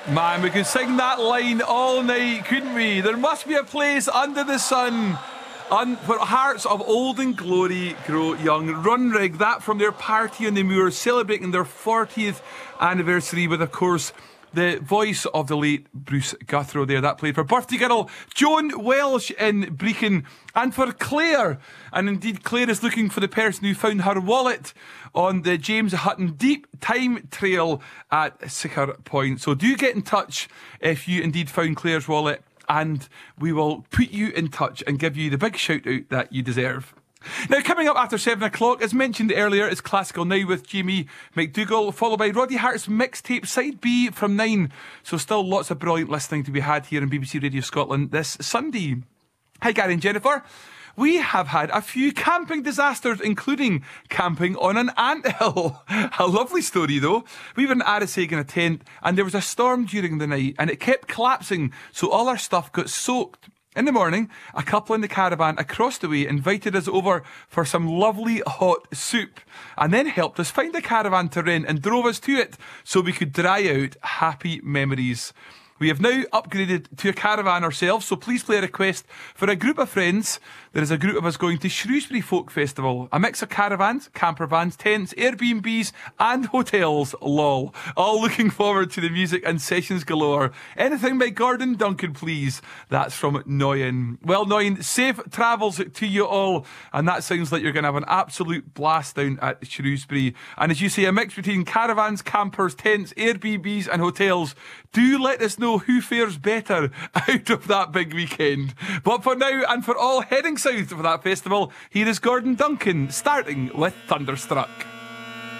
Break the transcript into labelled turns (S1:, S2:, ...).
S1: Man, we could sing that line all night, couldn't we? There must be a place under the sun where hearts of olden glory grow young. Runrig, that from their party on the moor, celebrating their 40th anniversary with, of course, the voice of the late Bruce Guthrow there. That played for birthday girl Joan Welsh in Brechin, and for Claire. And indeed, Claire is looking for the person who found her wallet on the James Hutton Deep Time Trail at Sicker Point. So do get in touch if you indeed found Claire's wallet, and we will put you in touch and give you the big shout out that you deserve. Now, coming up after 7 o'clock, as mentioned earlier, is Classical Now with Jamie McDougall, followed by Roddy Hart's mixtape Side B from 9. So still lots of brilliant listening to be had here on BBC Radio Scotland this Sunday. Hi, Gary and Jennifer. We have had a few camping disasters, including camping on an anthill. A lovely story, though. We were in Arisaig in a tent, and there was a storm during the night, and it kept collapsing, so all our stuff got soaked. In the morning, a couple in the caravan across the way invited us over for some lovely hot soup, and then helped us find a caravan to rent and drove us to it so we could dry out. Happy memories. We have now upgraded to a caravan ourselves, so please play a request for a group of friends. There is a group of us going to Shrewsbury Folk Festival. A mix of caravans, camper vans, tents, Airbnbs and hotels. Lol. All looking forward to the music and sessions galore. Anything by Gordon Duncan, please. That's from Noyen. Well, Noyen, safe travels to you all. And that sounds like you're going to have an absolute blast down at Shrewsbury. And as you say, a mix between caravans, campers, tents, Airbnbs and hotels. Do let us know who fares better out of that big weekend. But for now, and for all heading south for that festival, here is Gordon Duncan, starting with Thunderstruck.